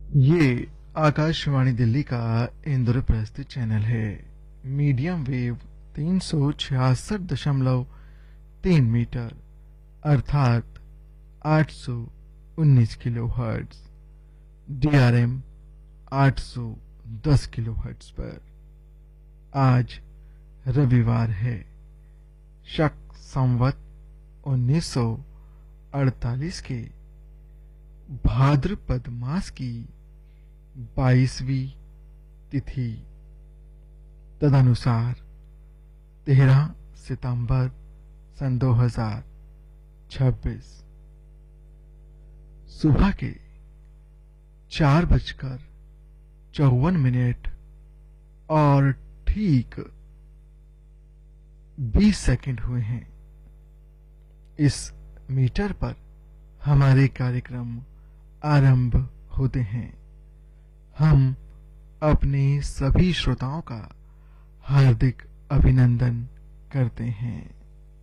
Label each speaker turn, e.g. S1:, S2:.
S1: ये आकाशवाणी दिल्ली का इंद्रप्रस्थ चैनल है। मीडियम वेव 366.3 मीटर अर्थात 819 kilo hertz, DRM 810 kilo hertz पर। आज रविवार है, शक संवत 1948 के भाद्रपद मास की 22वीं तिथि, तदनुसार 13 सितंबर सन 2026 सुबह के 4:54 और ठीक 20 सेकंड हुए हैं। इस मीटर पर हमारे कार्यक्रम आरंभ होते हैं। हम अपने सभी श्रोताओं का हार्दिक अभिनंदन करते हैं।